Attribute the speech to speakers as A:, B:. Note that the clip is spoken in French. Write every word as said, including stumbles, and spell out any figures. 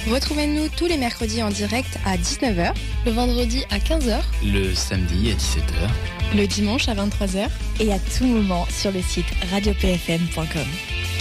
A: Retrouvez-nous tous les mercredis en direct à dix-neuf heures,
B: le vendredi à quinze heures,
C: le samedi à dix-sept heures,
B: le dimanche à vingt-trois heures
D: et à tout moment sur le site radio p f m point com.